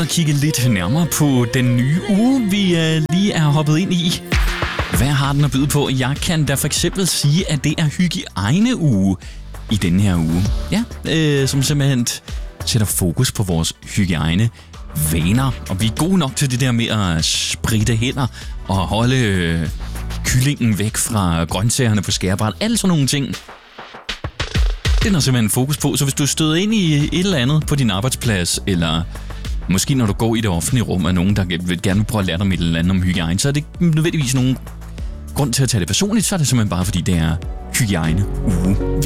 at kigge lidt nærmere på den nye uge, vi lige er hoppet ind i. Hvad har den at byde på? Jeg kan da for eksempel sige, at det er hygiejneuge i denne her uge. Ja, som simpelthen sætter fokus på vores hygiejnevaner. Og vi er gode nok til det der med at spritte hænder og holde kyllingen væk fra grøntsagerne på skærebræt. Alle sådan nogle ting. Det er der simpelthen fokus på. Så hvis du støder ind i et eller andet på din arbejdsplads, eller måske når du går i det offentlige rum, er nogen, der gerne vil prøve at lære dig et eller andet om hygiejne, så er det ikke nødvendigvis nogen grund til at tage det personligt, så er det simpelthen bare, fordi det er hygiejneuge.